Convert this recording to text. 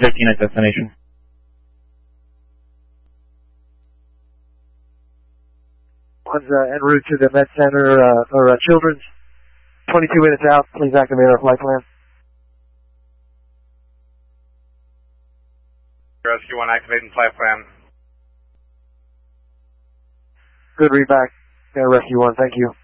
15 at destination. One's en route to the Med Center, or Children's. 22 minutes out. Please activate our flight plan. Rescue 1 activating flight plan. Good read back. Rescue 1, thank you.